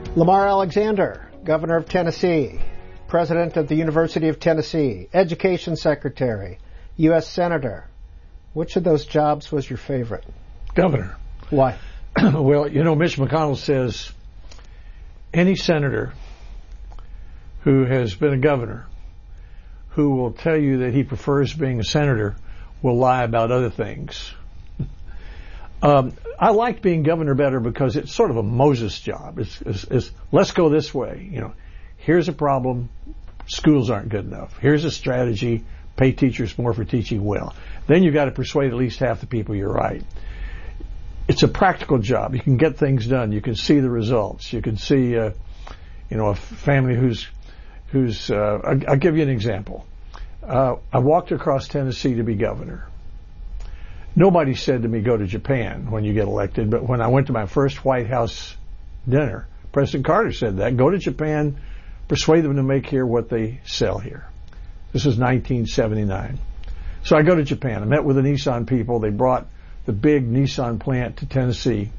Lamar Alexander, Governor of Tennessee, President of the University of Tennessee, Education Secretary, U.S. Senator. Which of those jobs was your favorite? Governor. Why? Well, you know, Mitch McConnell says any senator who has been a governor who will tell you that he prefers being a senator will lie about other things. I liked being governor better because it's sort of a Moses job. It's let's go this way. You know, here's a problem. Schools aren't good enough. Here's a strategy. Pay teachers more for teaching well. Then you've got to persuade at least half the people you're right. It's a practical job. You can get things done. You can see the results. You can see, a family who's. I'll give you an example. I walked across Tennessee to be governor. Nobody said to me, go to Japan when you get elected, but when I went to my first White House dinner, President Carter said that. Go to Japan, persuade them to make here what they sell here. This was 1979. So I go to Japan. I met with the Nissan people. They brought the big Nissan plant to Tennessee.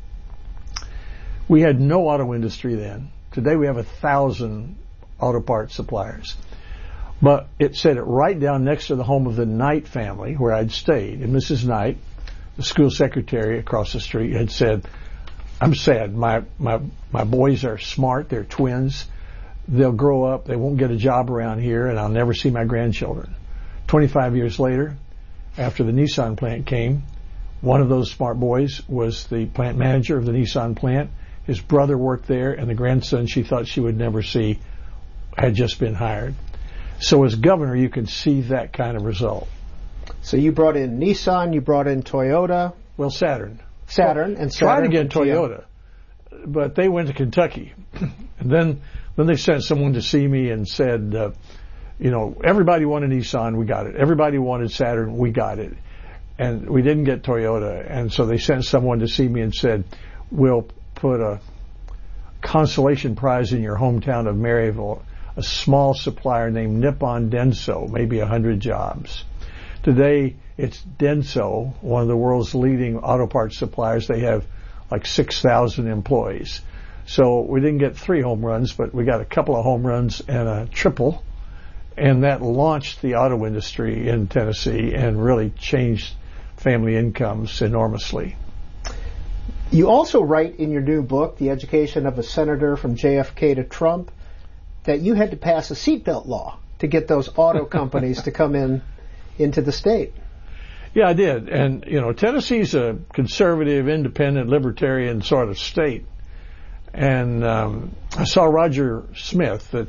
We had no auto industry then. Today we have 1,000 auto parts suppliers. But it said it right down next to the home of the Knight family where I'd stayed. And Mrs. Knight, the school secretary across the street, had said, I'm sad. My boys are smart. They're twins. They'll grow up. They won't get a job around here, and I'll never see my grandchildren. 25 years later, after the Nissan plant came, one of those smart boys was the plant manager of the Nissan plant. His brother worked there, and the grandson she thought she would never see had just been hired. So as governor, you can see that kind of result. So you brought in Nissan, you brought in Toyota. Well, Saturn. And tried to get Toyota, but they went to Kentucky. And then they sent someone to see me and said, everybody wanted Nissan, we got it. Everybody wanted Saturn, we got it. And we didn't get Toyota. And so they sent someone to see me and said, we'll put a consolation prize in your hometown of Maryville, a small supplier named Nippon Denso, maybe 100 jobs. Today, it's Denso, one of the world's leading auto parts suppliers. They have like 6,000 employees. So we didn't get 3 home runs, but we got a couple of home runs and a triple. And that launched the auto industry in Tennessee and really changed family incomes enormously. You also write in your new book, The Education of a Senator from JFK to Trump, that you had to pass a seatbelt law to get those auto companies to come into the state. Yeah, I did. And, Tennessee's a conservative, independent, libertarian sort of state. And I saw Roger Smith, the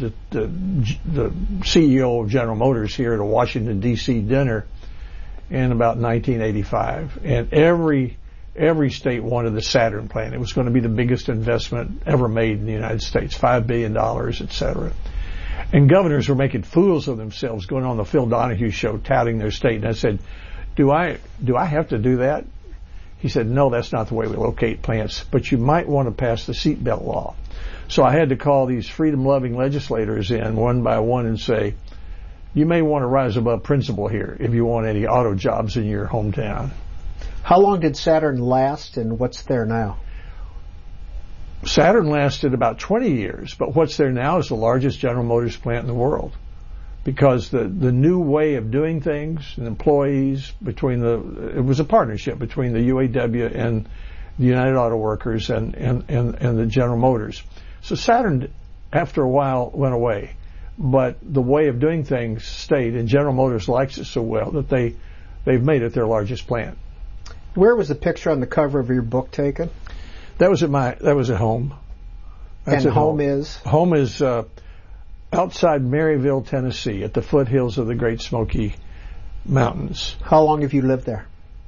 CEO of General Motors, here at a Washington, D.C. dinner in about 1985. And every state wanted the Saturn plant. It was going to be the biggest investment ever made in the United States, $5 billion, et cetera. And governors were making fools of themselves going on the Phil Donahue show touting their state. And I said, do I have to do that? He said, no, that's not the way we locate plants, but you might want to pass the seatbelt law. So I had to call these freedom-loving legislators in one by one and say, you may want to rise above principle here if you want any auto jobs in your hometown. How long did Saturn last, and what's there now? Saturn lasted about 20 years, but what's there now is the largest General Motors plant in the world. Because the new way of doing things, and employees, it was a partnership between the UAW and the United Auto Workers and the General Motors. So Saturn, after a while, went away. But the way of doing things stayed, and General Motors likes it so well that they've made it their largest plant. Where was the picture on the cover of your book taken? That was at home. That's and home is? Home is outside Maryville, Tennessee, at the foothills of the Great Smoky Mountains. How long have you lived there?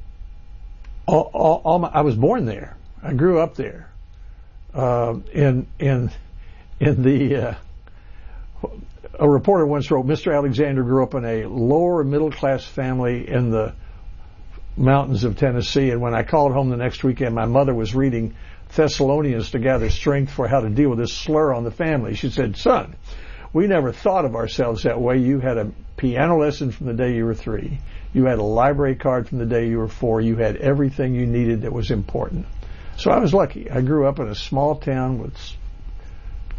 I was born there. I grew up there. A reporter once wrote, Mr. Alexander grew up in a lower middle class family in the mountains of Tennessee, and when I called home the next weekend, my mother was reading Thessalonians to gather strength for how to deal with this slur on the family. She said, son, we never thought of ourselves that way. You had a piano lesson from the day you were 3. You had a library card from the day you were 4. You had everything you needed that was important. So I was lucky. I grew up in a small town with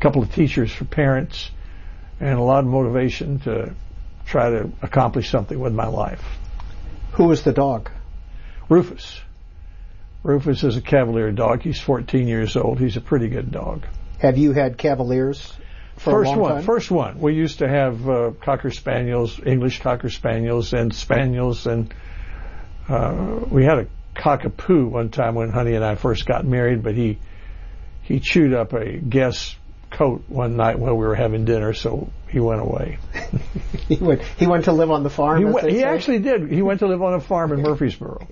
couple of teachers for parents, and a lot of motivation to try to accomplish something with my life. Who was the dog? Rufus. Rufus is a Cavalier dog. He's 14 years old. He's a pretty good dog. Have you had Cavaliers for a long time? First one. We used to have Cocker Spaniels, English Cocker Spaniels, and Spaniels, and we had a Cockapoo one time when Honey and I first got married, but he chewed up a guest's coat one night while we were having dinner, so he went away. He went to live on the farm. He actually did. He went to live on a farm in Murfreesboro.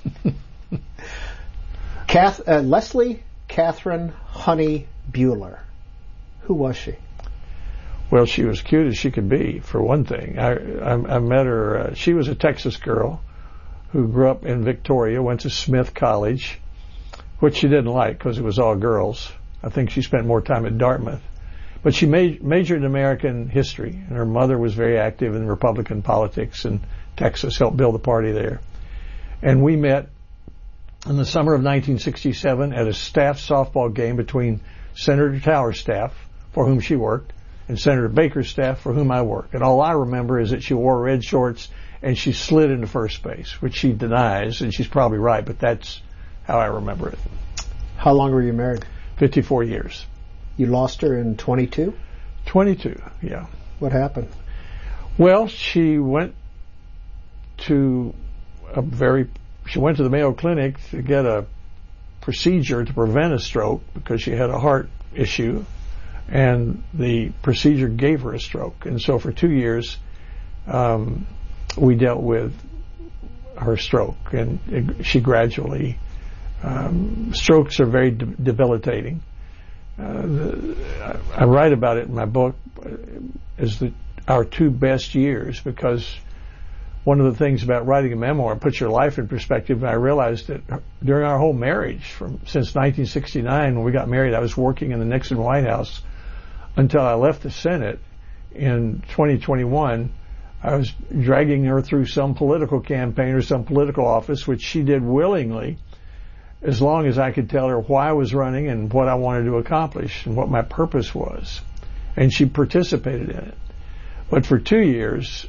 Leslie Catherine Honey Bueller. Who was she? Well, she was cute as she could be, for one thing. I met her. She was a Texas girl who grew up in Victoria, went to Smith College, which she didn't like because it was all girls. I think she spent more time at Dartmouth. But she majored in American history, and her mother was very active in Republican politics in Texas, helped build the party there. And we met in the summer of 1967 at a staff softball game between Senator Tower's staff, for whom she worked, and Senator Baker's staff, for whom I worked. And all I remember is that she wore red shorts and she slid into first base, which she denies, and she's probably right, but that's how I remember it. How long were you married? 54 years. You lost her in 22? 22, yeah. What happened? Well, she went to the Mayo Clinic to get a procedure to prevent a stroke because she had a heart issue, and the procedure gave her a stroke. And so for 2 years, we dealt with her stroke, and she gradually, strokes are very debilitating. I write about it in my book as our 2 best years, because one of the things about writing a memoir puts your life in perspective. And I realized that during our whole marriage, since 1969, when we got married, I was working in the Nixon White House until I left the Senate in 2021. I was dragging her through some political campaign or some political office, which she did willingly, as long as I could tell her why I was running and what I wanted to accomplish and what my purpose was. And she participated in it. But for 2 years,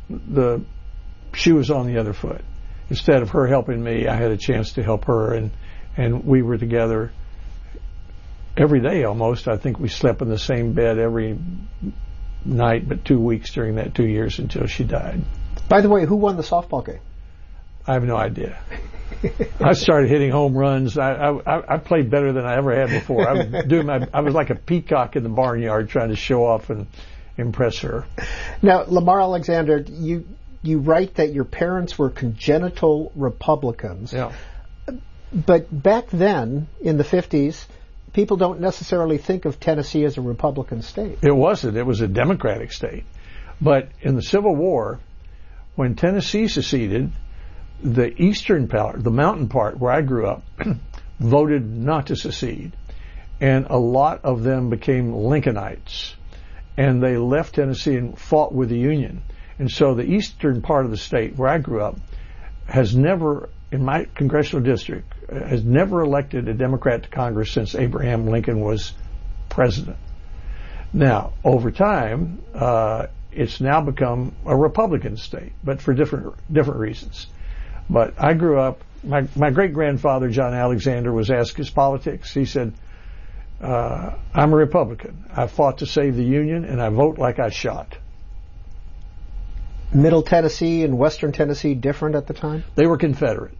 she was on the other foot. Instead of her helping me, I had a chance to help her, and we were together every day almost. I think we slept in the same bed every night, but 2 weeks during that 2 years until she died. By the way, who won the softball game? I have no idea. I started hitting home runs. I played better than I ever had before. I was like a peacock in the barnyard trying to show off and impress her. Now, Lamar Alexander, you write that your parents were congenital Republicans. Yeah. But back then, in the 50s, people don't necessarily think of Tennessee as a Republican state. It wasn't. It was a Democratic state. But in the Civil War, when Tennessee seceded, the eastern part, the mountain part where I grew up, voted not to secede. And a lot of them became Lincolnites. And they left Tennessee and fought with the Union. And so the eastern part of the state where I grew up has never, in my congressional district, has never elected a Democrat to Congress since Abraham Lincoln was president. Now, over time, it's now become a Republican state, but for different reasons. But I grew up, my great-grandfather, John Alexander, was asked his politics. He said, I'm a Republican. I fought to save the Union, and I vote like I shot. Middle Tennessee and Western Tennessee different at the time? They were Confederate.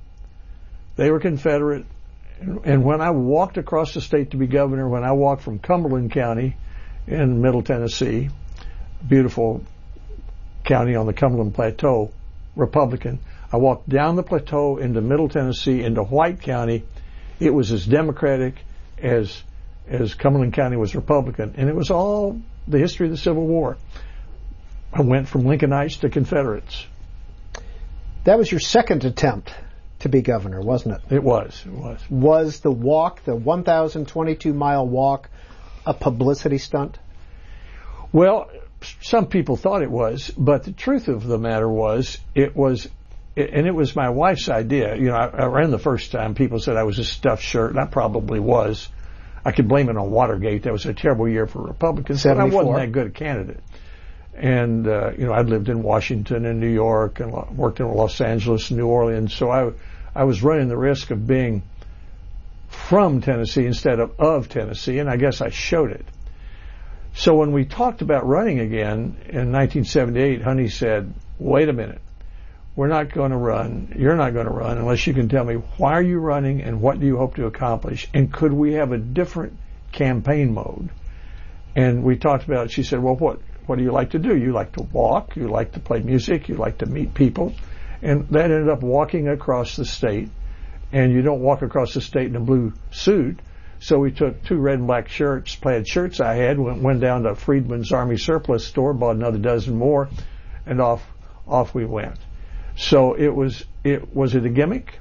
And when I walked across the state to be governor, when I walked from Cumberland County in Middle Tennessee, beautiful county on the Cumberland Plateau, Republican, I walked down the plateau into Middle Tennessee, into White County. It was as Democratic as Cumberland County was Republican. And it was all the history of the Civil War. I went from Lincolnites to Confederates. That was your second attempt to be governor, wasn't it? It was. Was the walk, the 1,022-mile walk, a publicity stunt? Well, some people thought it was, but the truth of the matter was, it was my wife's idea. You know, I ran the first time. People said I was a stuffed shirt, and I probably was. I could blame it on Watergate. That was a terrible year for Republicans, but I 74. wasn't that good a candidate. And, I'd lived in Washington and New York and worked in Los Angeles and New Orleans. So I was running the risk of being from Tennessee instead of Tennessee, and I guess I showed it. So when we talked about running again in 1978, Honey said, wait a minute. We're not going to run. You're not going to run unless you can tell me why are you running and what do you hope to accomplish, and could we have a different campaign mode? And we talked about it. She said, well, what do you like to do? You like to walk, you like to play music, you like to meet people. And that ended up walking across the state. And you don't walk across the state in a blue suit. So we took 2 red and black shirts, plaid shirts I had, went down to Friedman's Army Surplus store, bought another dozen more, and off we went. So was it a gimmick?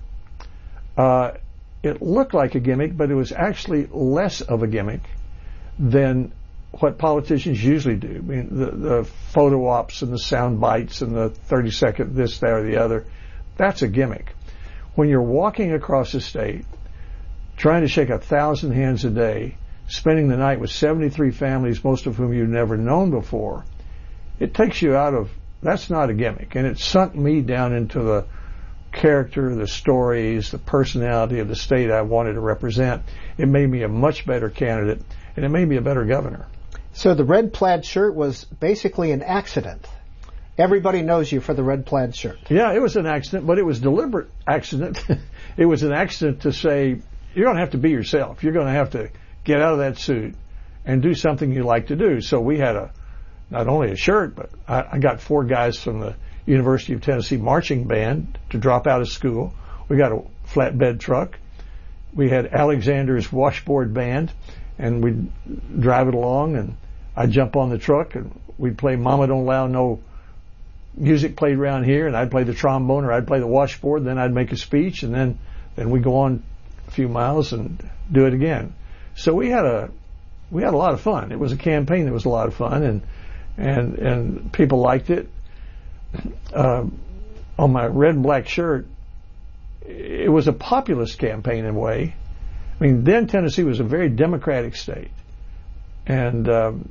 It looked like a gimmick, but it was actually less of a gimmick than what politicians usually do. I mean, the photo ops and the sound bites and the 30-second this, that, or the other, that's a gimmick. When you're walking across the state, trying to shake 1,000 hands a day, spending the night with 73 families, most of whom you've never known before, it takes you out of, that's not a gimmick. And it sunk me down into the character, the stories, the personality of the state I wanted to represent. It made me a much better candidate, and it made me a better governor. So the red plaid shirt was basically an accident. Everybody knows you for the red plaid shirt. Yeah, it was an accident, but it was a deliberate accident. It was an accident to say, you're going to have to be yourself. You're going to have to get out of that suit and do something you like to do. So we had not only a shirt, but I got 4 guys from the University of Tennessee marching band to drop out of school. We got a flatbed truck. We had Alexander's washboard band, and we'd drive it along, and I'd jump on the truck, and we'd play Mama Don't Allow No Music played around here, and I'd play the trombone or I'd play the washboard, then I'd make a speech, and then we'd go on a few miles and do it again. So we had a lot of fun. It was a campaign that was a lot of fun, and people liked it. On my red and black shirt, it was a populist campaign in a way. I mean, then Tennessee was a very democratic state, and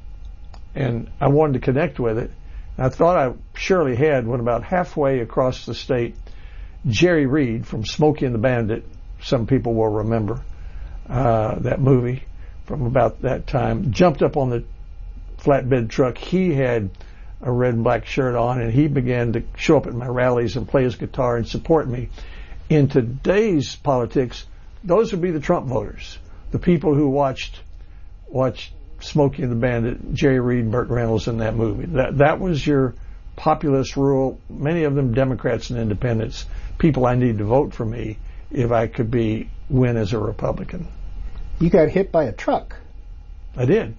I wanted to connect with it. I thought I surely had when about halfway across the state, Jerry Reed from Smokey and the Bandit, some people will remember that movie from about that time, jumped up on the flatbed truck. He had a red and black shirt on, and he began to show up at my rallies and play his guitar and support me. In today's politics, those would be the Trump voters, the people who watched Smokey and the Bandit, Jerry Reed, Burt Reynolds in that movie. That was your populist rural, many of them Democrats and independents, people I need to vote for me if I could win as a Republican. You got hit by a truck. I did.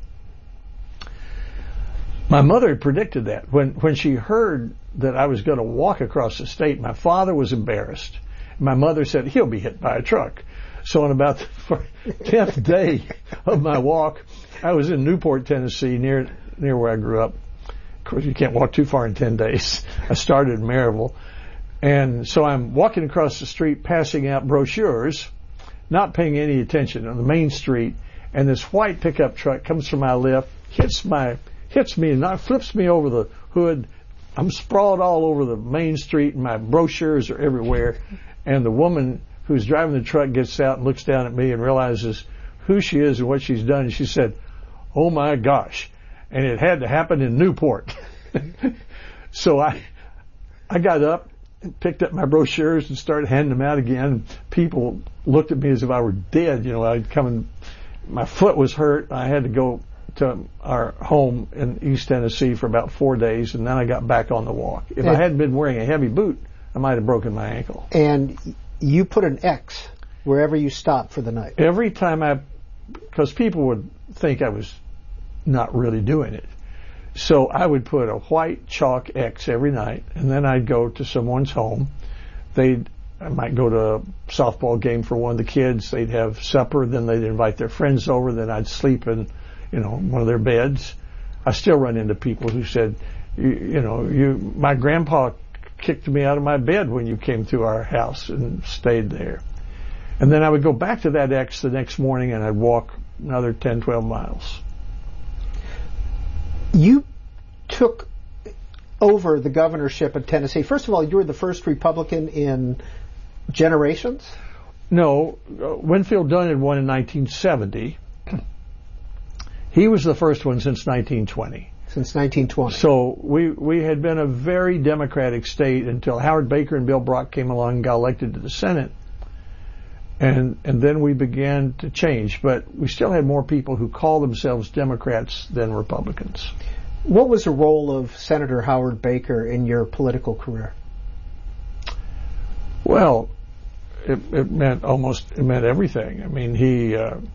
My mother had predicted that. When she heard that I was going to walk across the state, my father was embarrassed. My mother said, he'll be hit by a truck. So on about the 10th day of my walk, I was in Newport, Tennessee, near where I grew up. Of course, you can't walk too far in 10 days. I started in Maryville. And so I'm walking across the street, passing out brochures, not paying any attention on the main street, and this white pickup truck comes from my left, hits me, and flips me over the hood. I'm sprawled all over the main street, and my brochures are everywhere. And the woman who's driving the truck gets out and looks down at me and realizes who she is and what she's done. And she said, "Oh my gosh." And it had to happen in Newport. So I got up and picked up my brochures and started handing them out again. People looked at me as if I were dead. You know, my foot was hurt. I had to go to our home in East Tennessee for about 4 days, and then I got back on the walk. If I hadn't been wearing a heavy boot, I might have broken my ankle. And you put an X wherever you stopped for the night. Every time because people would think I was not really doing it. So I would put a white chalk X every night, and then I'd go to someone's home. I might go to a softball game for one of the kids. They'd have supper, then they'd invite their friends over, then I'd sleep in, one of their beds. I still run into people who said, my grandpa kicked me out of my bed when you came to our house and stayed there. And then I would go back to that X the next morning and I'd walk another 10, 12 miles. You took over the governorship of Tennessee. First of all, you were the first Republican in generations? No, Winfield Dunn had won in 1970. He was the first one since 1920. Since 1920. So we had been a very Democratic state until Howard Baker and Bill Brock came along and got elected to the Senate. And then we began to change. But we still had more people who call themselves Democrats than Republicans. What was the role of Senator Howard Baker in your political career? Well, it meant everything. I mean, he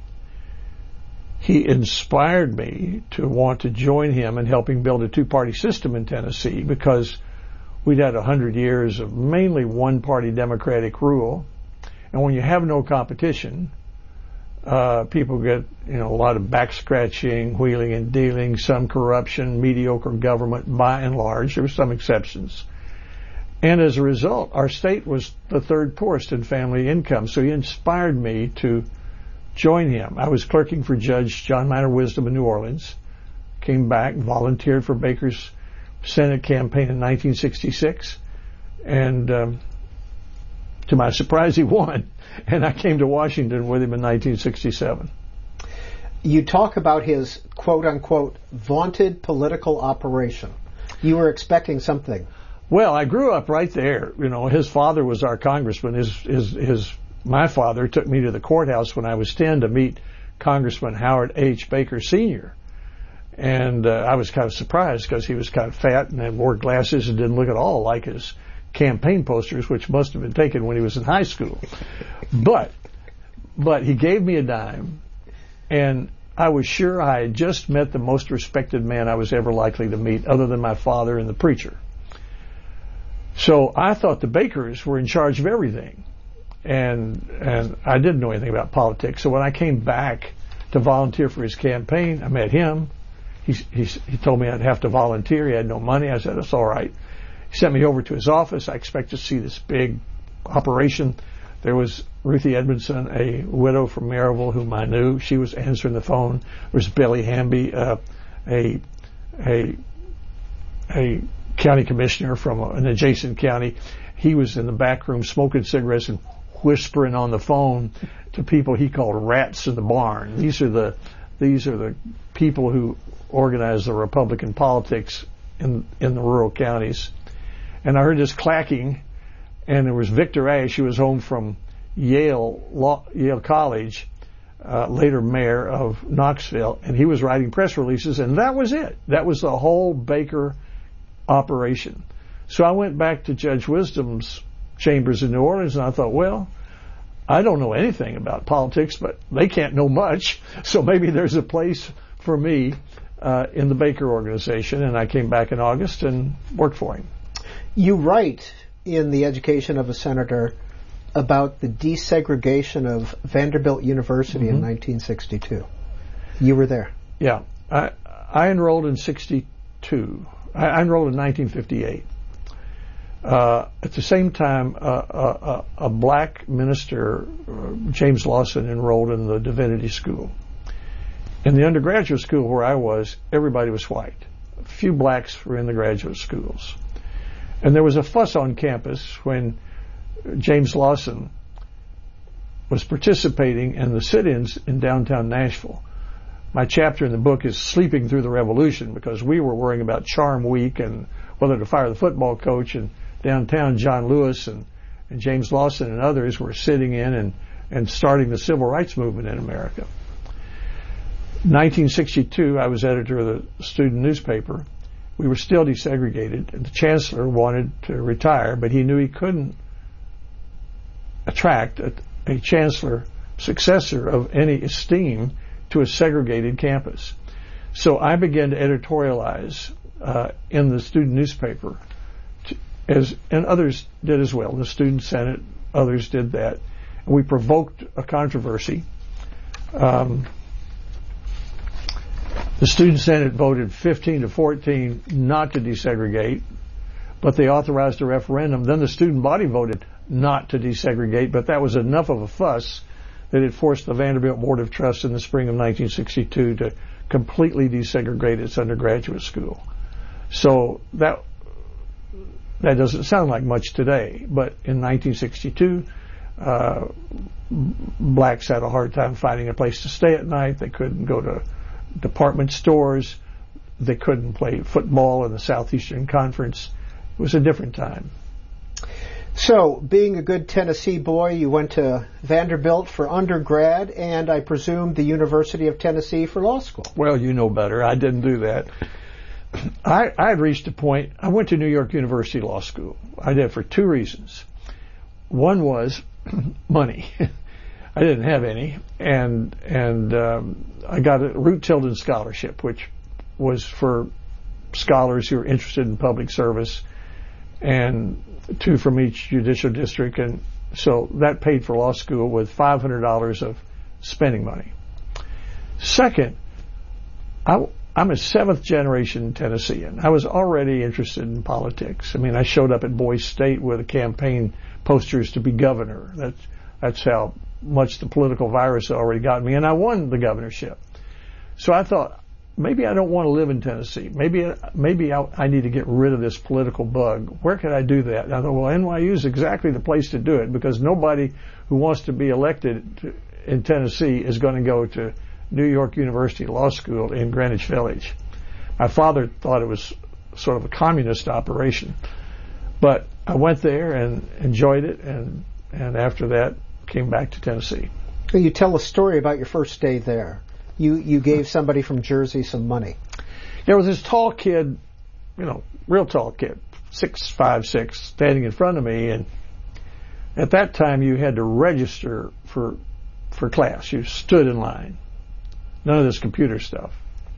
inspired me to want to join him in helping build a two-party system in Tennessee because we'd had 100 years of mainly one-party Democratic rule. And when you have no competition, people get, a lot of back-scratching, wheeling and dealing, some corruption, mediocre government by and large. There were some exceptions. And as a result, our state was the third poorest in family income. So he inspired me to join him. I was clerking for Judge John Minor Wisdom in New Orleans, came back, volunteered for Baker's Senate campaign in 1966, and to my surprise, he won. And I came to Washington with him in 1967. You talk about his quote-unquote vaunted political operation. You were expecting something. Well, I grew up right there. His father was our congressman. My father took me to the courthouse when I was 10 to meet Congressman Howard H. Baker Sr. And I was kind of surprised because he was kind of fat and wore glasses and didn't look at all like his campaign posters, which must have been taken when he was in high school. But he gave me a dime, and I was sure I had just met the most respected man I was ever likely to meet, other than my father and the preacher. So I thought the Bakers were in charge of everything. And I didn't know anything about politics. So when I came back to volunteer for his campaign, I met him. He told me I'd have to volunteer. He had no money. I said, that's all right. He sent me over to his office. I expected to see this big operation. There was Ruthie Edmondson, a widow from Maryville whom I knew. She was answering the phone. There was Billy Hamby, a county commissioner from an adjacent county. He was in the back room smoking cigarettes and whispering on the phone to people he called rats in the barn. These are the people who organize the Republican politics in the rural counties. And I heard this clacking, and there was Victor Ashe, who was home from Yale College, later mayor of Knoxville, and he was writing press releases, and that was it. That was the whole Baker operation. So I went back to Judge Wisdom's chambers in New Orleans, and I thought, well, I don't know anything about politics, but they can't know much, so maybe there's a place for me in the Baker organization, and I came back in August and worked for him. You write in The Education of a Senator about the desegregation of Vanderbilt University in 1962. You were there. Yeah. I enrolled in 62. I enrolled in 1958. At the same time, a black minister, James Lawson, enrolled in the divinity school. In the undergraduate school where I was, everybody was white. A few blacks were in the graduate schools. And there was a fuss on campus when James Lawson was participating in the sit-ins in downtown Nashville. My chapter in the book is Sleeping Through the Revolution, because we were worrying about Charm Week and whether to fire the football coach, and downtown John Lewis and James Lawson and others were sitting in and starting the civil rights movement in America. 1962, I was editor of the student newspaper. We were still desegregated, and the chancellor wanted to retire, but he knew he couldn't attract a chancellor successor of any esteem to a segregated campus. So I began to editorialize in the student newspaper, and others did as well. The Student Senate, others did that. And we provoked a controversy. The Student Senate voted 15-14 not to desegregate, but they authorized a referendum. Then the student body voted not to desegregate, but that was enough of a fuss that it forced the Vanderbilt Board of Trusts in the spring of 1962 to completely desegregate its undergraduate school. So that doesn't sound like much today, but in 1962, blacks had a hard time finding a place to stay at night. They couldn't go to department stores. They couldn't play football in the Southeastern Conference. It was a different time. So, being a good Tennessee boy, you went to Vanderbilt for undergrad, and I presume the University of Tennessee for law school. Well, you know better. I didn't do that. I had reached a point. I went to New York University Law School. I did for two reasons. One was money. I didn't have any, and I got a Root Tilden scholarship, which was for scholars who were interested in public service, and 2 from each judicial district, and so that paid for law school with $500 of spending money. Second, I'm a 7th generation Tennessean. I was already interested in politics. I mean, I showed up at Boise State with a campaign posters to be governor. That's how much the political virus had already gotten me, and I won the governorship. So I thought, maybe I don't want to live in Tennessee. Maybe I need to get rid of this political bug. Where could I do that? And I thought, well, NYU is exactly the place to do it, because nobody who wants to be elected in Tennessee is going to go to New York University Law School in Greenwich Village. My father thought it was sort of a communist operation. But I went there and enjoyed it, and after that came back to Tennessee. You tell a story about your first day there. You gave somebody from Jersey some money. There was this tall kid, real tall kid, 6'5", standing in front of me, and at that time you had to register for class. You stood in line. None of this computer stuff.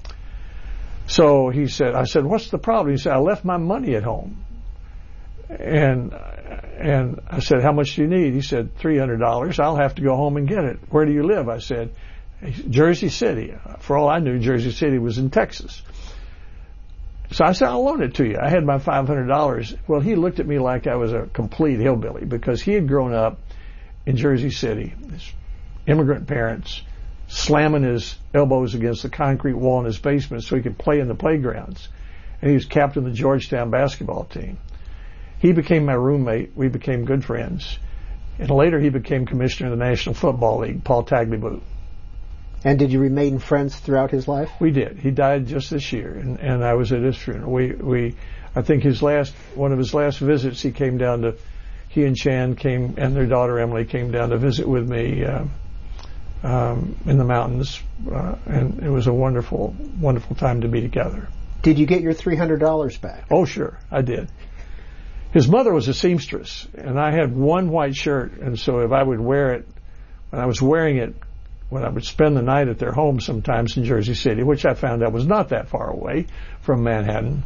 So I said, what's the problem? He said, I left my money at home. And I said, how much do you need? He said, $300. I'll have to go home and get it. Where do you live? I said, Jersey City. For all I knew, Jersey City was in Texas. So I said, I'll loan it to you. I had my $500. Well, he looked at me like I was a complete hillbilly, because he had grown up in Jersey City, his immigrant parents, slamming his elbows against the concrete wall in his basement so he could play in the playgrounds. And he was captain of the Georgetown basketball team. He became my roommate. We became good friends. And later he became commissioner of the National Football League, Paul Tagliabue. And did you remain friends throughout his life? We did. He died just this year, and I was at his funeral. I think one of his last visits, he and Chan came, and their daughter Emily came down to visit with me in the mountains, and it was a wonderful, wonderful time to be together. Did you get your $300 back? Oh, sure, I did. His mother was a seamstress, and I had one white shirt, and so if I would wear it, when I was wearing it, when I would spend the night at their home sometimes in Jersey City, which I found out was not that far away from Manhattan,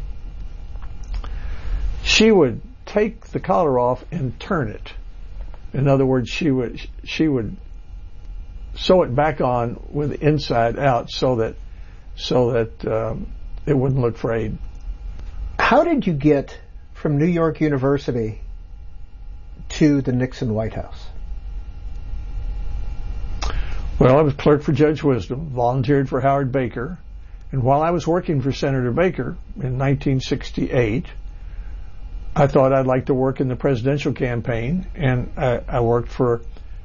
she would take the collar off and turn it. In other words, she would sew it back on with the inside out so that it wouldn't look frayed. How did you get from New York University to the Nixon White House? Well, I was clerk for Judge Wisdom, volunteered for Howard Baker, and while I was working for Senator Baker in 1968, I thought I'd like to work in the presidential campaign, and I worked for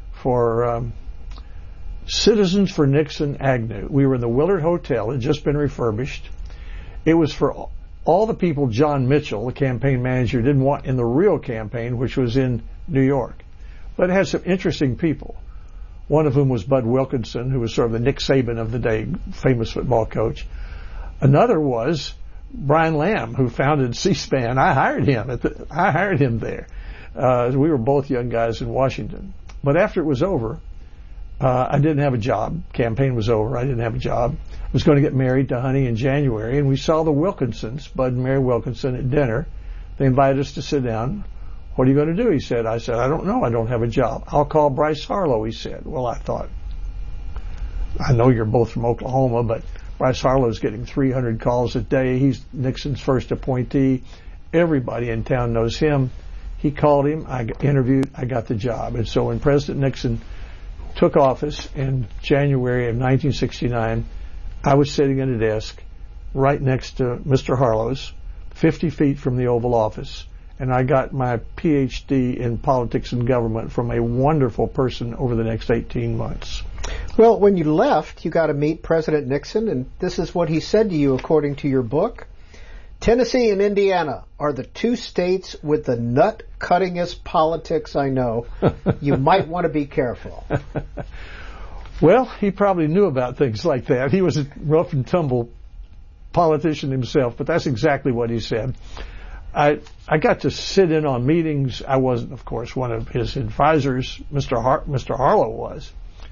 Citizens for Nixon Agnew. We were in the Willard Hotel. It had just been refurbished. It was for all the people John Mitchell, the campaign manager, didn't want in the real campaign, which was in New York. But it had some interesting people, one of whom was Bud Wilkinson, who was sort of the Nick Saban of the day, famous football coach. Another was Brian Lamb, who founded C-SPAN. I hired him there. We were both young guys in Washington. But after it was over, I didn't have a job. Campaign was over. I didn't have a job. I was going to get married to Honey in January, and we saw the Wilkinsons, Bud and Mary Wilkinson, at dinner. They invited us to sit down. What are you going to do? He said. I said, I don't know. I don't have a job. I'll call Bryce Harlow, he said. Well, I thought, I know you're both from Oklahoma, but Bryce Harlow's getting 300 calls a day. He's Nixon's first appointee. Everybody in town knows him. He called him. I interviewed. I got the job. And so when President Nixon took office in January of 1969, I was sitting at a desk right next to Mr. Harlow's, 50 feet from the Oval Office. And I got my PhD in politics and government from a wonderful person over the next 18 months. Well, when you left, you got to meet President Nixon, and this is what he said to you according to your book. Tennessee and Indiana are the two states with the nut-cuttingest politics I know. You might want to be careful. Well, he probably knew about things like that. He was a rough and tumble politician himself, but that's exactly what he said. I got to sit in on meetings. I wasn't, of course, one of his advisors. Mr. Harlow was.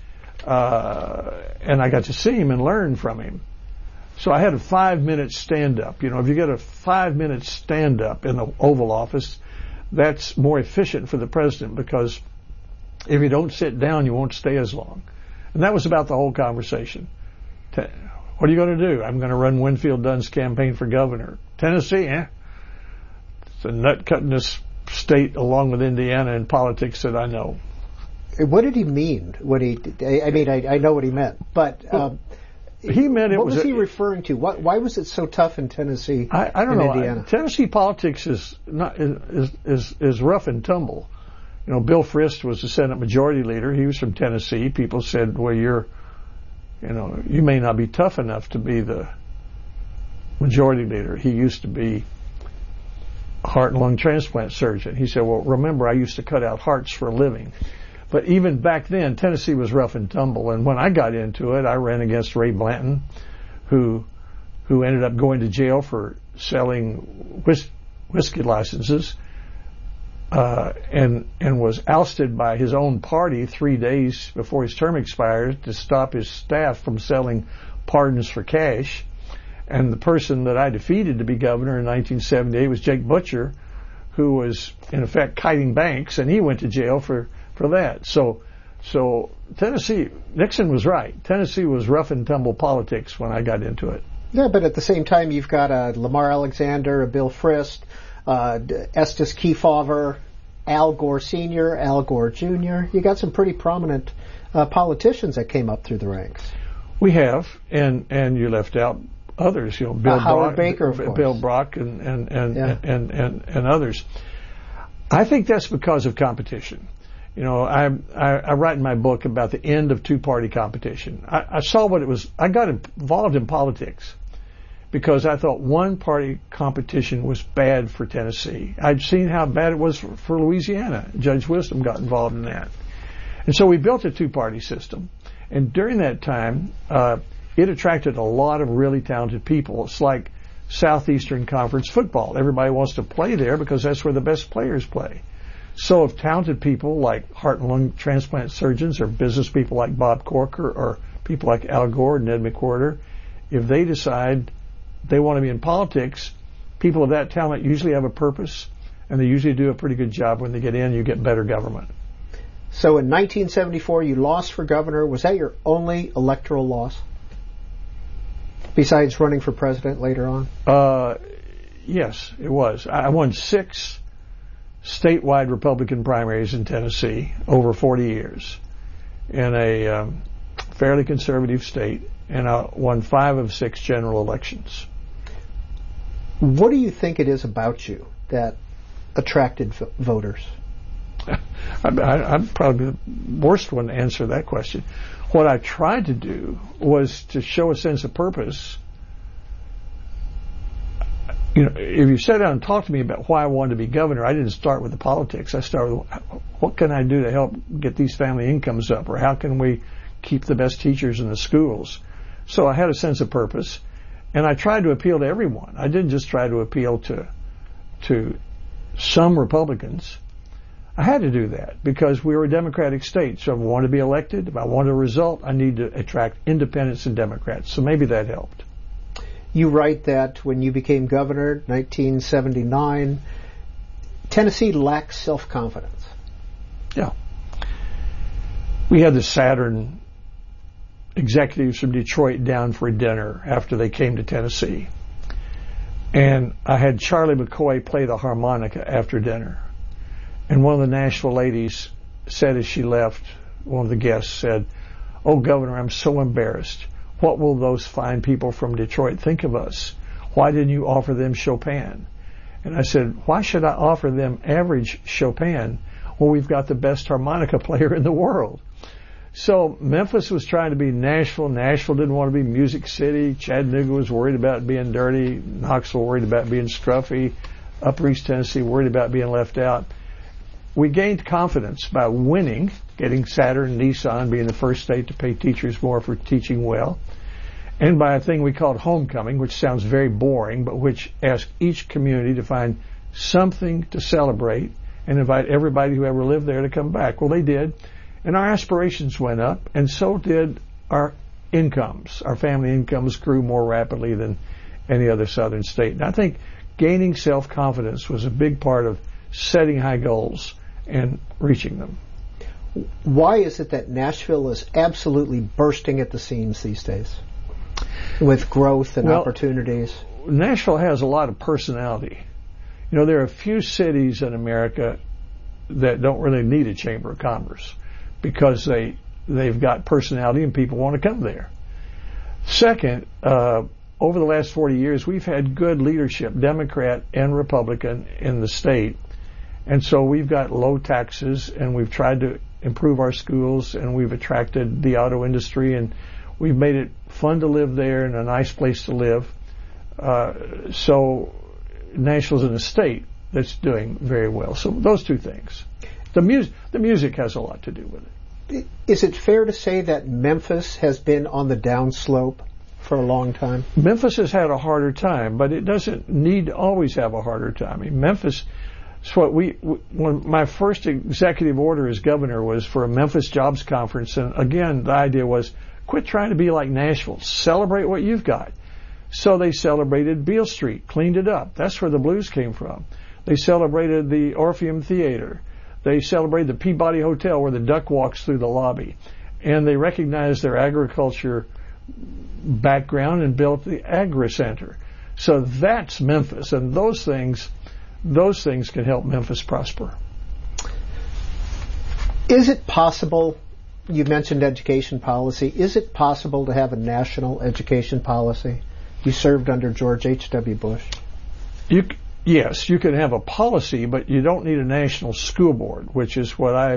And I got to see him and learn from him. So I had a 5-minute stand-up. You know, if you get a 5-minute stand-up in the Oval Office, that's more efficient for the president, because if you don't sit down, you won't stay as long. And that was about the whole conversation. What are you going to do? I'm going to run Winfield Dunn's campaign for governor. Tennessee, It's the nut-cuttingest state, along with Indiana, in politics that I know. What did he mean? I know what he meant, but... he meant it what was he referring to? Why was it so tough in Tennessee? I don't know. Indiana? Tennessee politics is rough and tumble. You know, Bill Frist was the Senate Majority Leader. He was from Tennessee. People said, "Well, you may not be tough enough to be the Majority Leader." He used to be a heart and lung transplant surgeon. He said, "Well, remember, I used to cut out hearts for a living." But even back then, Tennessee was rough and tumble. And when I got into it, I ran against Ray Blanton, who ended up going to jail for selling whiskey licenses, and was ousted by his own party 3 days before his term expired to stop his staff from selling pardons for cash. And the person that I defeated to be governor in 1978 was Jake Butcher, who was in effect kiting banks, and he went to jail for that. So Tennessee, Nixon was right. Tennessee was rough and tumble politics when I got into it. Yeah, but at the same time, you've got a Lamar Alexander, a Bill Frist, Estes Kefauver, Al Gore Sr., Al Gore Jr. You got some pretty prominent politicians that came up through the ranks. We have, and you left out others. You know, Bill Howard Brock, Baker, of course. Bill Brock, and others. I think that's because of competition. You know, I write in my book about the end of two-party competition. I saw what it was. I got involved in politics because I thought one-party competition was bad for Tennessee. I'd seen how bad it was for Louisiana. Judge Wisdom got involved in that. And so we built a two-party system. And during that time, it attracted a lot of really talented people. It's like Southeastern Conference football. Everybody wants to play there because that's where the best players play. So if talented people like heart and lung transplant surgeons, or business people like Bob Corker, or people like Al Gore and Ned McWhorter, if they decide they want to be in politics, people of that talent usually have a purpose, and they usually do a pretty good job. When they get in, you get better government. So in 1974, you lost for governor. Was that your only electoral loss, besides running for president later on? Yes, it was. I won 6 statewide Republican primaries in Tennessee over 40 years in a fairly conservative state, and I won 5 of 6 general elections. What do you think it is about you that attracted voters? I'm probably the worst one to answer that question. What I tried to do was to show a sense of purpose. You know, if you sat down and talked to me about why I wanted to be governor, I didn't start with the politics. I started with, what can I do to help get these family incomes up, or how can we keep the best teachers in the schools? So I had a sense of purpose, and I tried to appeal to everyone. I didn't just try to appeal to some Republicans. I had to do that because we were a Democratic state. So if I wanted to be elected, if I wanted a result, I need to attract independents and Democrats. So maybe that helped. You write that when you became governor, 1979, Tennessee lacked self-confidence. Yeah. We had the Saturn executives from Detroit down for a dinner after they came to Tennessee. And I had Charlie McCoy play the harmonica after dinner. And one of the Nashville ladies said as she left, one of the guests said, "Oh, Governor, I'm so embarrassed. What will those fine people from Detroit think of us? Why didn't you offer them Chopin?" And I said, "Why should I offer them average Chopin when we've got the best harmonica player in the world?" So Memphis was trying to be Nashville. Nashville didn't want to be Music City. Chattanooga was worried about being dirty. Knoxville worried about being scruffy. Upper East Tennessee worried about being left out. We gained confidence by winning, getting Saturn and Nissan being the first state to pay teachers more for teaching well, and by a thing we called homecoming, which sounds very boring, but which asked each community to find something to celebrate and invite everybody who ever lived there to come back. Well, they did, and our aspirations went up, and so did our incomes. Our family incomes grew more rapidly than any other southern state. And I think gaining self-confidence was a big part of setting high goals and reaching them. Why is it that Nashville is absolutely bursting at the seams these days with growth and opportunities? Nashville has a lot of personality. You know, there are a few cities in America that don't really need a Chamber of Commerce because they've got personality and people want to come there. Second, over the last 40 years, we've had good leadership, Democrat and Republican, in the state. And so we've got low taxes, and we've tried to improve our schools, and we've attracted the auto industry, and we've made it fun to live there and a nice place to live. So Nashville's in a state that's doing very well. So those two things. The music has a lot to do with it. Is it fair to say that Memphis has been on the downslope for a long time? Memphis has had a harder time, but it doesn't need to always have a harder time. I mean, Memphis, it's what when my first executive order as governor was for a Memphis Jobs Conference, and again, the idea was quit trying to be like Nashville. Celebrate what you've got. So they celebrated Beale Street, cleaned it up. That's where the blues came from. They celebrated the Orpheum Theater. They celebrated the Peabody Hotel where the duck walks through the lobby. And they recognized their agriculture background and built the Agri Center. So that's Memphis, and those things can help Memphis prosper. Is it possible, you mentioned education policy, is it possible to have a national education policy? You served under George H.W. Bush. Yes, you can have a policy, but you don't need a national school board, which is what I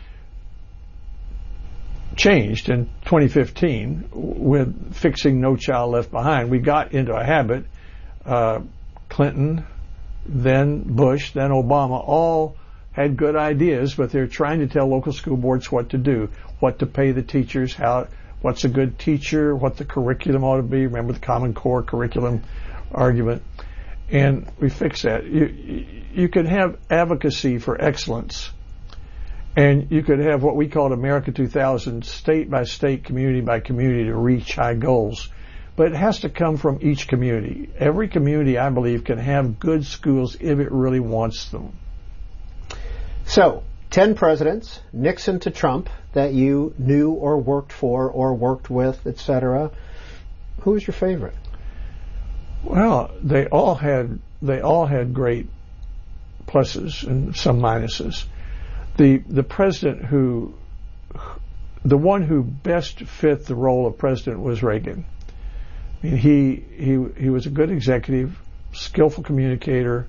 changed in 2015 with fixing No Child Left Behind. We got into a habit, Clinton, then Bush, then Obama, all had good ideas, but they're trying to tell local school boards what to do, what to pay the teachers, what's a good teacher, what the curriculum ought to be. Remember the Common Core curriculum argument? And we fixed that. You could have advocacy for excellence, and you could have what we called America 2000, state by state, community by community, to reach high goals. But it has to come from each community. Every community, I believe, can have good schools if it really wants them. So, 10 presidents, Nixon to Trump, that you knew or worked for or worked with, etc. Who was your favorite? Well, they all had great pluses and some minuses. The president the one who best fit the role of president was Reagan. I mean, he was a good executive, skillful communicator.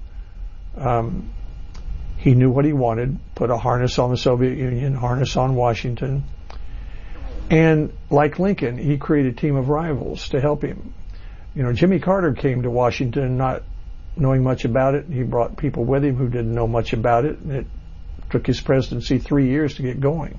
He knew what he wanted, put a harness on the Soviet Union, harness on Washington. And like Lincoln, he created a team of rivals to help him. You know, Jimmy Carter came to Washington not knowing much about it. He brought people with him who didn't know much about it, and it took his presidency 3 years to get going.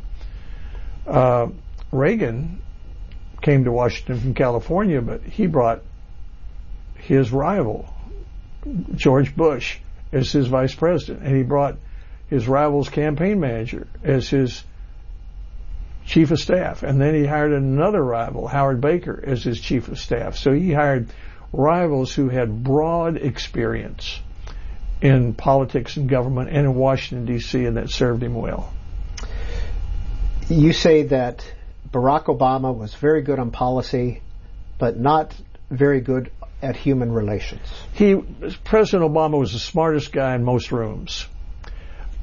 Reagan came to Washington from California, but he brought his rival, George Bush, as his vice president, and he brought his rival's campaign manager as his chief of staff, and then he hired another rival, Howard Baker, as his chief of staff. So he hired rivals who had broad experience in politics and government and in Washington, D.C., and that served him well. You say that Barack Obama was very good on policy, but not very good at human relations. President Obama was the smartest guy in most rooms,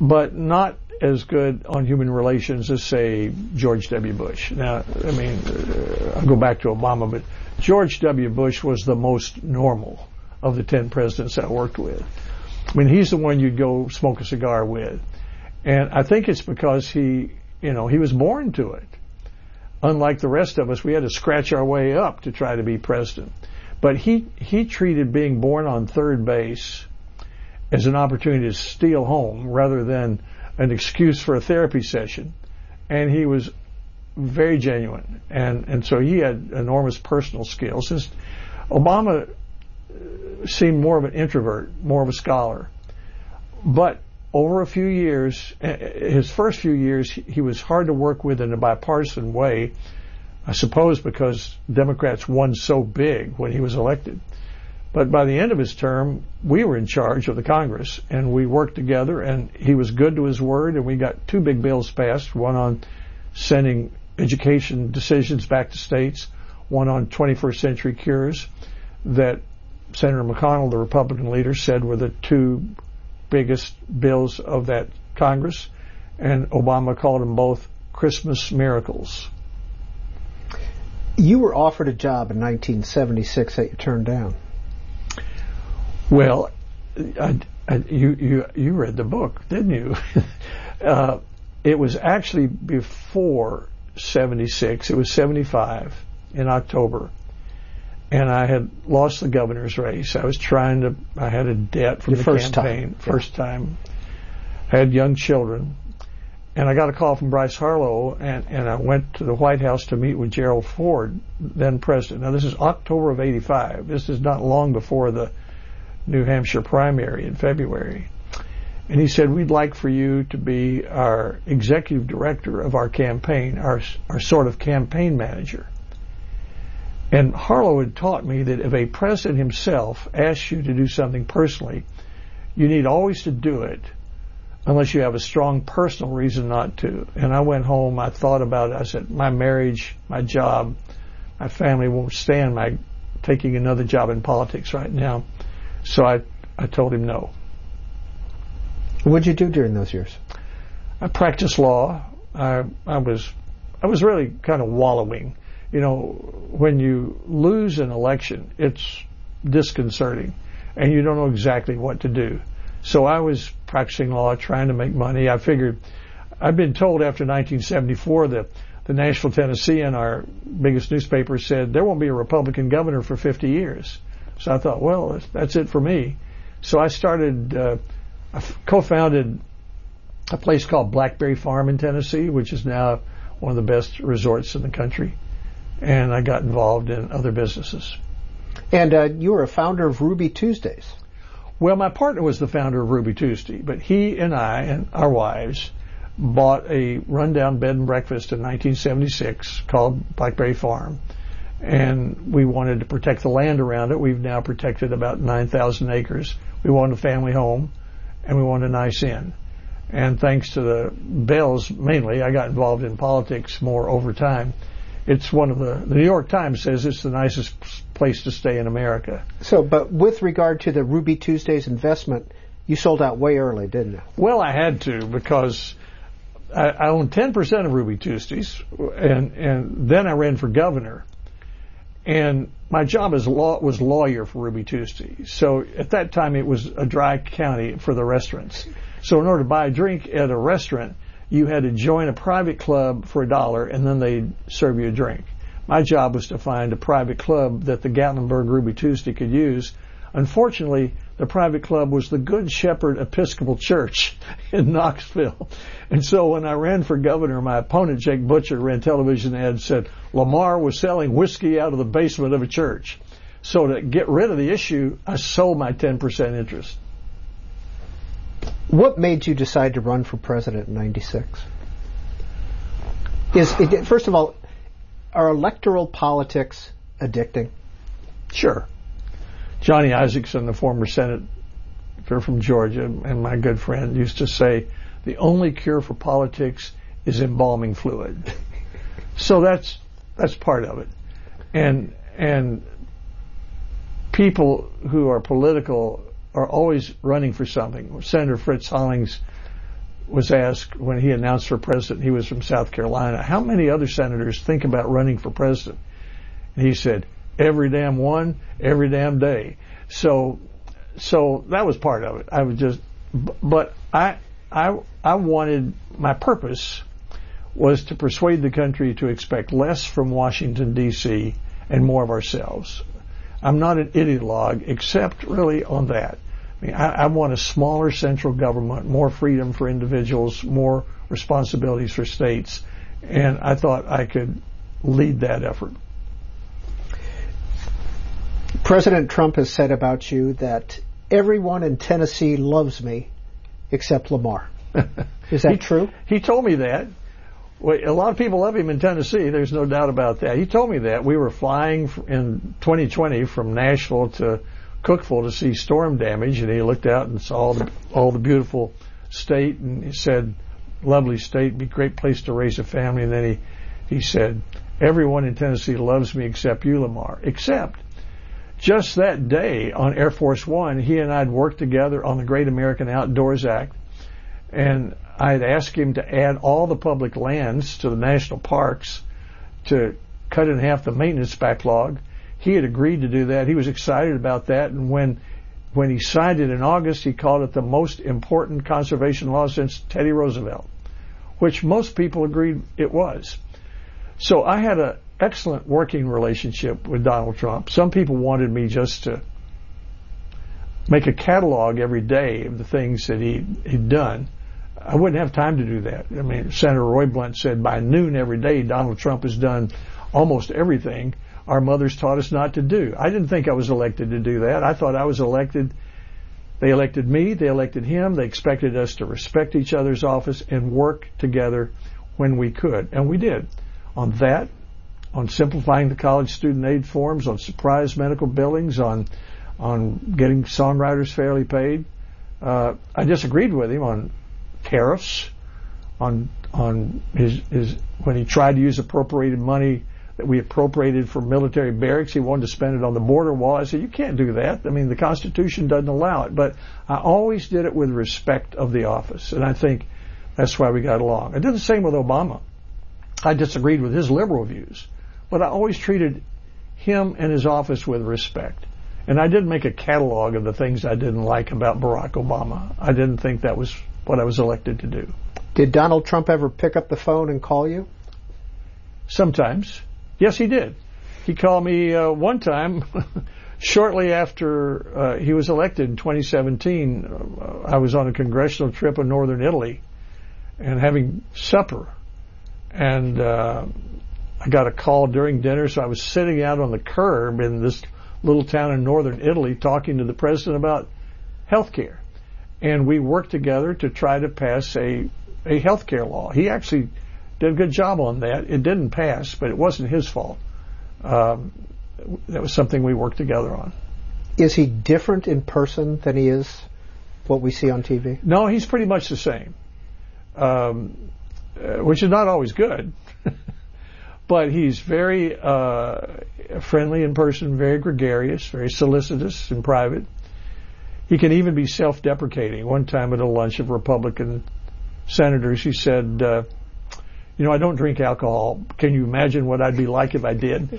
but not as good on human relations as, say, George W. Bush. Now, I mean, I'll go back to Obama, but George W. Bush was the most normal of the 10 presidents I worked with. I mean, he's the one you'd go smoke a cigar with. And I think it's because he was born to it. Unlike the rest of us, we had to scratch our way up to try to be president. But he treated being born on third base as an opportunity to steal home rather than an excuse for a therapy session. And he was very genuine. And so he had enormous personal skills. Since Obama seemed more of an introvert, more of a scholar. But over a few years, his first few years, he was hard to work with in a bipartisan way, I suppose because Democrats won so big when he was elected. But by the end of his term, we were in charge of the Congress, and we worked together, and he was good to his word, and we got 2 big bills passed, one on sending education decisions back to states, one on 21st century cures that Senator McConnell, the Republican leader, said were the 2 biggest bills of that Congress, and Obama called them both Christmas miracles. You were offered a job in 1976 that you turned down. Well, you read the book, didn't you? It was actually before 76. It was 75 in October. And I had lost the governor's race. I had a debt from the campaign. First time. I had young children. And I got a call from Bryce Harlow, and I went to the White House to meet with Gerald Ford, then president. Now, this is October of 85. This is not long before the New Hampshire primary in February. And he said, we'd like for you to be our executive director of our campaign, our sort of campaign manager. And Harlow had taught me that if a president himself asks you to do something personally, you need always to do it unless you have a strong personal reason not to. And I went home, I thought about it, I said, my marriage, my job, my family won't stand my taking another job in politics right now. So I told him no. What did you do during those years? I practiced law. I was really kind of wallowing. You know, when you lose an election, it's disconcerting, and you don't know exactly what to do. So I was practicing law, trying to make money. I figured, I'd been told after 1974 that the Nashville Tennessean, our biggest newspaper, said there won't be a Republican governor for 50 years. So I thought, well, that's it for me. So I started, I co-founded a place called Blackberry Farm in Tennessee, which is now one of the best resorts in the country. And I got involved in other businesses. And you were a founder of Ruby Tuesdays. Well, my partner was the founder of Ruby Tuesday, but he and I and our wives bought a rundown bed and breakfast in 1976 called Blackberry Farm. And we wanted to protect the land around it. We've now protected about 9,000 acres. We wanted a family home, and we wanted a nice inn. And thanks to the Bells, mainly, I got involved in politics more over time. It's one of the New York Times says it's the nicest place to stay in America. So, but with regard to the Ruby Tuesdays investment, you sold out way early, didn't you? Well, I had to, because I owned 10% of Ruby Tuesdays, and then I ran for governor. And my job as was lawyer for Ruby Tuesday. So at that time, it was a dry county for the restaurants. So in order to buy a drink at a restaurant, you had to join a private club for $1, and then they'd serve you a drink. My job was to find a private club that the Gatlinburg Ruby Tuesday could use. Unfortunately, the private club was the Good Shepherd Episcopal Church in Knoxville. And so when I ran for governor, my opponent, Jake Butcher, ran television ads and said Lamar was selling whiskey out of the basement of a church. So to get rid of the issue, I sold my 10% interest. What made you decide to run for president in 96? First of all, are electoral politics addicting? Sure. Johnny Isakson, the former senator from Georgia and my good friend, used to say, the only cure for politics is embalming fluid. So that's part of it. And people who are political are always running for something. Senator Fritz Hollings was asked when he announced for president, he was from South Carolina, how many other senators think about running for president? And he said, every damn one, every damn day. So that was part of it. I wanted, my purpose was to persuade the country to expect less from Washington, D.C. and more of ourselves. I'm not an ideologue, except really on that. I mean, I want a smaller central government, more freedom for individuals, more responsibilities for states, and I thought I could lead that effort. President Trump has said about you that everyone in Tennessee loves me except Lamar. Is that true? He told me that. Well, a lot of people love him in Tennessee. There's no doubt about that. He told me that. We were flying in 2020 from Nashville to Cookeville to see storm damage, and he looked out and saw all the beautiful state, and he said, lovely state, be a great place to raise a family. And then he said, everyone in Tennessee loves me except you, Lamar. Except, just that day on Air Force One, he and I had worked together on the Great American Outdoors Act, and I had asked him to add all the public lands to the national parks to cut in half the maintenance backlog. He had agreed to do that. He was excited about that, and when he signed it in August, he called it the most important conservation law since Teddy Roosevelt, which most people agreed it was. So I had an excellent working relationship with Donald Trump. Some people wanted me just to make a catalog every day of the things that he'd done. I wouldn't have time to do that. I mean, Senator Roy Blunt said by noon every day Donald Trump has done almost everything our mothers taught us not to do. I didn't think I was elected to do that. I thought I was elected. They elected me. They elected him. They expected us to respect each other's office and work together when we could. And we did. On that, on simplifying the college student aid forms, on surprise medical billings, on getting songwriters fairly paid. I disagreed with him on tariffs, on his when he tried to use appropriated money that we appropriated for military barracks. He wanted to spend it on the border wall. I said, you can't do that. I mean, the Constitution doesn't allow it. But I always did it with respect of the office, and I think that's why we got along. I did the same with Obama. I disagreed with his liberal views, but I always treated him and his office with respect. And I didn't make a catalog of the things I didn't like about Barack Obama. I didn't think that was what I was elected to do. Did Donald Trump ever pick up the phone and call you? Sometimes. Yes, he did. He called me one time shortly after he was elected in 2017. I was on a congressional trip in northern Italy and having supper. And I got a call during dinner, so I was sitting out on the curb in this little town in northern Italy talking to the president about health care. And we worked together to try to pass a health care law. He actually did a good job on that. It didn't pass, but it wasn't his fault. That was something we worked together on. Is he different in person than he is what we see on TV? No, he's pretty much the same, which is not always good. But he's very friendly in person, very gregarious, very solicitous in private. He can even be self-deprecating. One time at a lunch of Republican senators, he said, I don't drink alcohol. Can you imagine what I'd be like if I did?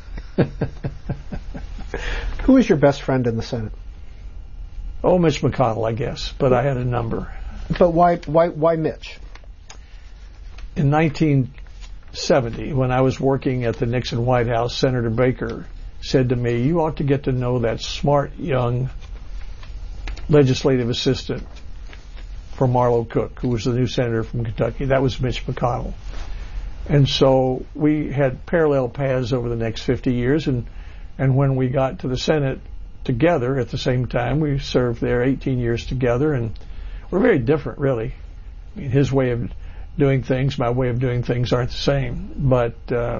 Who is your best friend in the Senate? Oh, Mitch McConnell, I guess, but I had a number. But why Mitch? In 1970, when I was working at the Nixon White House, Senator Baker said to me, you ought to get to know that smart young legislative assistant for Marlo Cook, who was the new senator from Kentucky. That was Mitch McConnell. And so we had parallel paths over the next 50 years, and when we got to the Senate together at the same time, we served there 18 years together, and we're very different, really. I mean, his way of doing things, my way of doing things aren't the same, but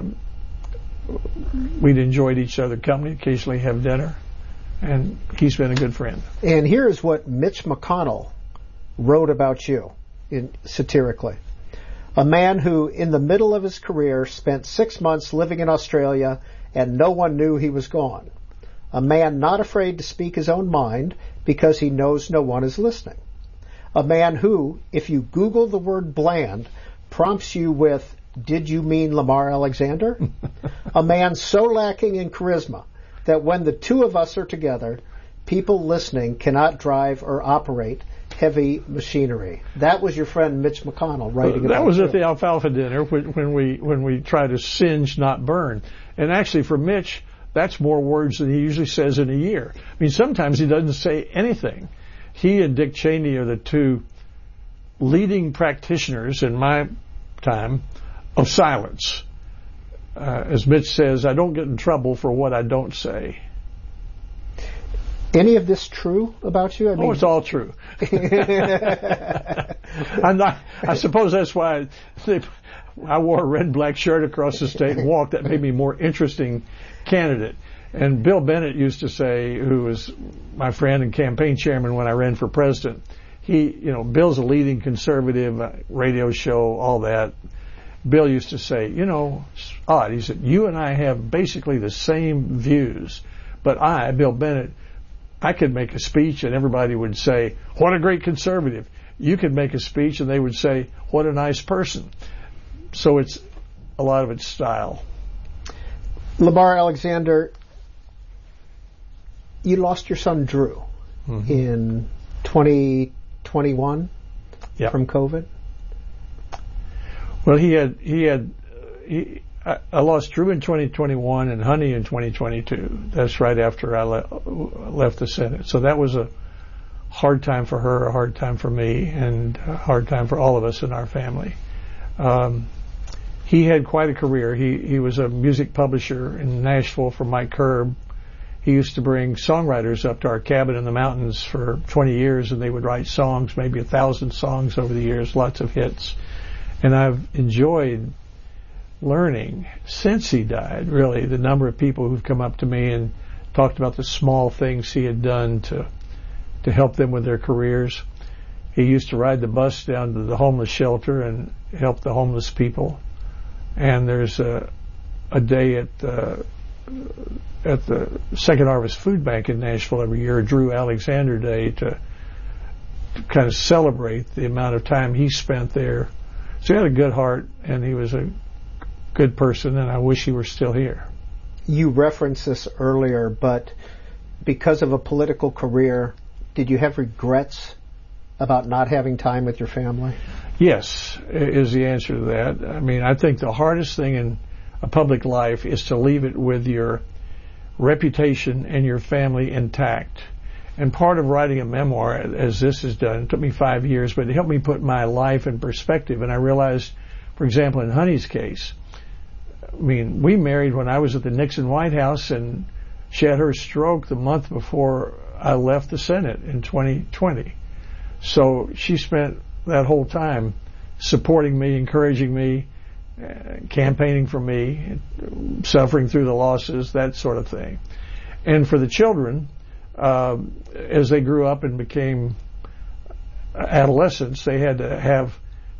we'd enjoyed each other's company, occasionally have dinner, and he's been a good friend. And here's what Mitch McConnell wrote about you satirically. A man who, in the middle of his career, spent 6 months living in Australia and no one knew he was gone. A man not afraid to speak his own mind because he knows no one is listening. A man who, if you Google the word bland, prompts you with, "Did you mean Lamar Alexander?" A man so lacking in charisma that when the two of us are together, people listening cannot drive or operate heavy machinery. That was your friend Mitch McConnell writing about that was you. at the alfalfa dinner when we try to singe, not burn. And actually, for Mitch, that's more words than he usually says in a year. I mean, sometimes he doesn't say anything. He and Dick Cheney are the two leading practitioners in my time of silence. As Mitch says, I don't get in trouble for what I don't say. Any of this true about you? I mean, It's all true. I'm not. I suppose that's why I wore a red black shirt across the state and walked. That made me a more interesting candidate. And Bill Bennett used to say, who was my friend and campaign chairman when I ran for president, Bill's a leading conservative, radio show, all that. Bill used to say, it's odd. He said, you and I have basically the same views, but Bill Bennett, I could make a speech and everybody would say, what a great conservative. You could make a speech and they would say, what a nice person. So it's a lot of it's style. Lamar Alexander, you lost your son Drew in 2021 from COVID. Well, I lost Drew in 2021 and Honey in 2022. That's right after I left the Senate. So that was a hard time for her, a hard time for me, and a hard time for all of us in our family. He had quite a career. He was a music publisher in Nashville for Mike Curb. He used to bring songwriters up to our cabin in the mountains for 20 years, and they would write songs, maybe 1,000 songs over the years, lots of hits. And I've enjoyed learning since he died, really, the number of people who've come up to me and talked about the small things he had done to help them with their careers. He used to ride the bus down to the homeless shelter and help the homeless people. And there's a day at the Second Harvest Food Bank in Nashville every year, Drew Alexander Day, to kind of celebrate the amount of time he spent there. So he had a good heart, and he was a good person, and I wish he were still here. You referenced this earlier, but because of a political career, did you have regrets about not having time with your family? Yes, is the answer to that. I mean, I think the hardest thing in a public life is to leave it with your reputation and your family intact. And part of writing a memoir, as this has done, it took me 5 years, but it helped me put my life in perspective. And I realized, for example, in Honey's case, I mean, we married when I was at the Nixon White House, and she had her stroke the month before I left the Senate in 2020. So she spent that whole time supporting me, encouraging me, campaigning for me, suffering through the losses, that sort of thing. And for the children, as they grew up and became adolescents, they had to have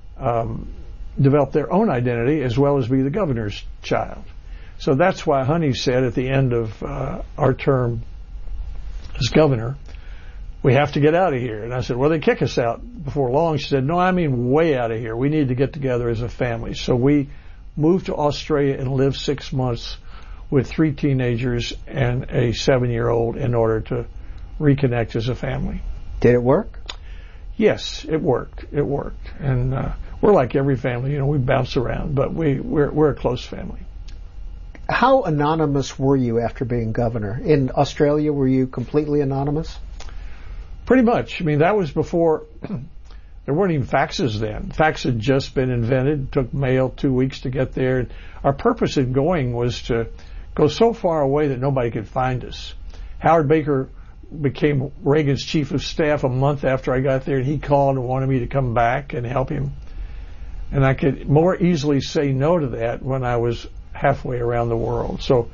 develop their own identity as well as be the governor's child. So that's why Honey said at the end of our term as governor, we have to get out of here. And I said, well, they kick us out before long. She said, no, I mean way out of here. We need to get together as a family. So we moved to Australia and lived 6 months with 3 teenagers and a 7-year-old in order to reconnect as a family. Did it work? Yes, it worked. It worked. And we're like every family. We bounce around, but we're a close family. How anonymous were you after being governor? In Australia, were you completely anonymous? Pretty much. I mean, that was before, there weren't even faxes then. Fax had just been invented. It took mail 2 weeks to get there. Our purpose in going was to go so far away that nobody could find us. Howard Baker became Reagan's chief of staff a month after I got there, and he called and wanted me to come back and help him. And I could more easily say no to that when I was halfway around the world. So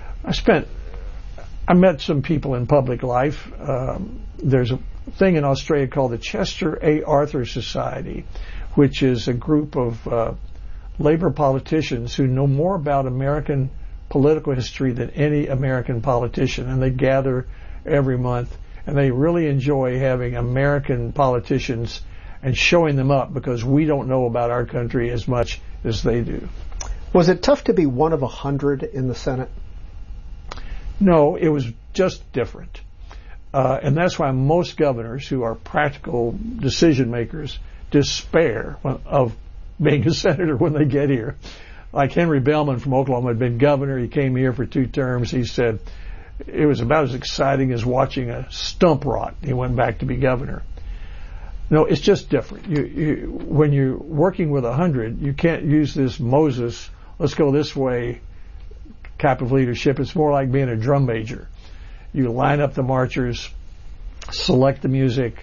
I met some people in public life. There's a thing in Australia called the Chester A. Arthur Society, which is a group of labor politicians who know more about American political history than any American politician, and they gather every month. and they really enjoy having American politicians and showing them up because we don't know about our country as much as they do. Was it tough to be one of 100 in the Senate? No, it was just different. And that's why most governors who are practical decision makers despair of being a senator when they get here. Like Henry Bellman from Oklahoma had been governor. He came here for 2 terms. He said it was about as exciting as watching a stump rot. He went back to be governor. No, it's just different. When you're working with 100, you can't use this Moses, let's go this way type of leadership. It's more like being a drum major. You line up the marchers, select the music,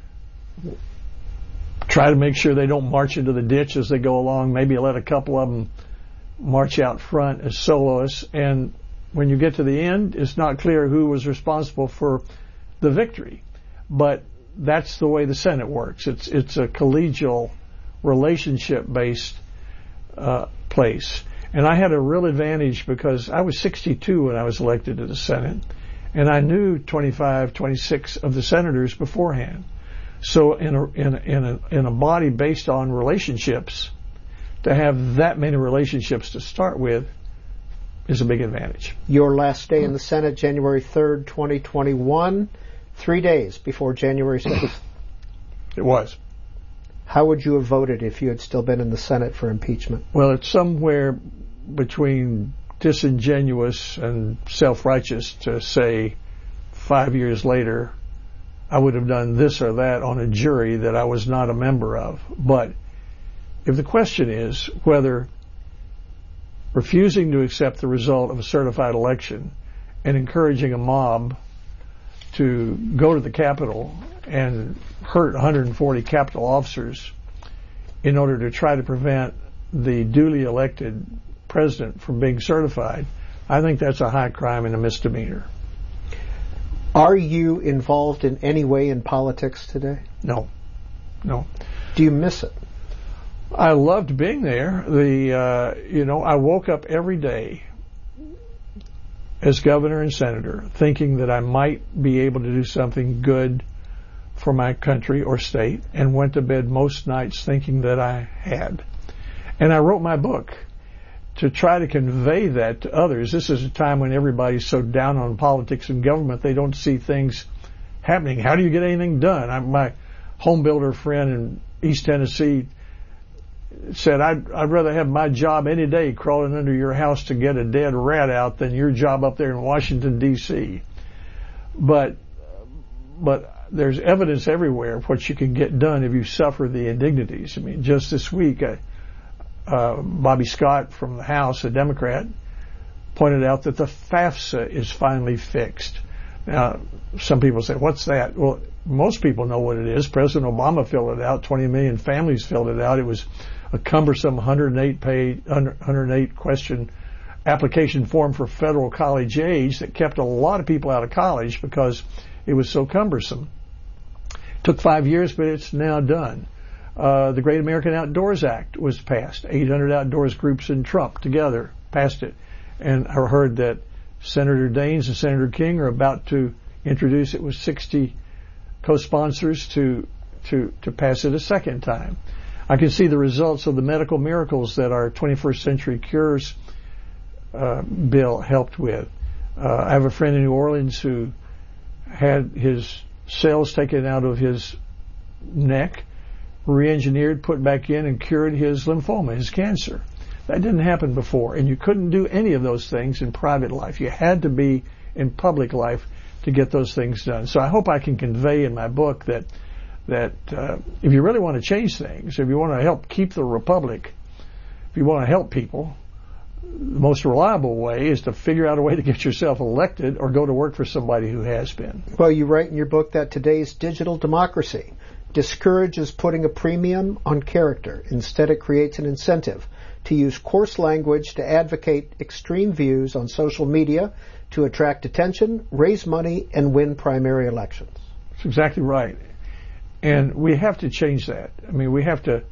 try to make sure they don't march into the ditch as they go along. Maybe let a couple of them march out front as soloists. And when you get to the end, it's not clear who was responsible for the victory. But that's the way the Senate works. It's a collegial, relationship-based place. And I had a real advantage because I was 62 when I was elected to the Senate, and I knew 25, 26 of the senators beforehand. So in a body based on relationships, to have that many relationships to start with is a big advantage. Your last day in the Senate, January 3rd, 2021, 3 days before January 6th. It was. How would you have voted if you had still been in the Senate for impeachment? Well, it's somewhere between disingenuous and self-righteous to say 5 years later I would have done this or that on a jury that I was not a member of. But if the question is whether refusing to accept the result of a certified election and encouraging a mob to go to the Capitol and hurt 140 Capitol officers in order to try to prevent the duly elected president from being certified, I think that's a high crime and a misdemeanor. Are you involved in any way in politics today? No. Do you miss it? I loved being there. I woke up every day as governor and senator thinking that I might be able to do something good for my country or state, and went to bed most nights thinking that I had. And I wrote my book to try to convey that to others. This is a time when everybody's so down on politics and government, they don't see things happening. How do you get anything done? My home builder friend in East Tennessee said, I'd rather have my job any day crawling under your house to get a dead rat out than your job up there in Washington, D.C. But there's evidence everywhere of what you can get done if you suffer the indignities. I mean, just this week, Bobby Scott from the House, a Democrat, pointed out that the FAFSA is finally fixed. Now, some people say, what's that? Well, most people know what it is. President Obama filled it out. 20 million families filled it out. It was a cumbersome 108 question application form for federal college age that kept a lot of people out of college because it was so cumbersome. Took 5 years, but it's now done. The Great American Outdoors Act was passed. 800 outdoors groups in Trump together passed it. And I heard that Senator Daines and Senator King are about to introduce it with 60 co-sponsors to pass it a second time. I can see the results of the medical miracles that our 21st Century Cures bill helped with. I have a friend in New Orleans who had his cells taken out of his neck, re-engineered, put back in, and cured his lymphoma, his cancer. That didn't happen before, and you couldn't do any of those things in private life. You had to be in public life to get those things done. So I hope I can convey in my book that if you really want to change things, if you want to help keep the republic, if you want to help people, the most reliable way is to figure out a way to get yourself elected or go to work for somebody who has been. Well, you write in your book that today's digital democracy discourages putting a premium on character. Instead, it creates an incentive to use coarse language to advocate extreme views on social media to attract attention, raise money, and win primary elections. That's exactly right. And we have to change that. I mean, we have to...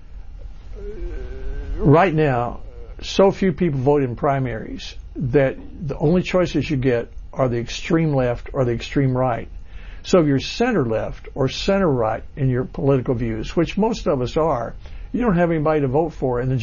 Right now, so few people vote in primaries that the only choices you get are the extreme left or the extreme right. So if you're center left or center right in your political views, which most of us are, you don't have anybody to vote for in the